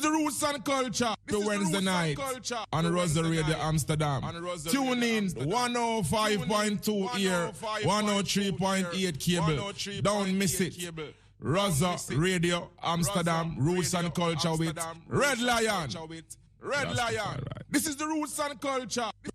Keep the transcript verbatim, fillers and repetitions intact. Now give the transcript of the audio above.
the Roots and Culture. The Wednesday night on Rosa Radio Amsterdam. Tune in one oh five point two here, one oh three point eight cable. Don't miss it. Rosa Radio Amsterdam, Roots and Culture with Red Lion. Red Lion. This is the Roots and Culture.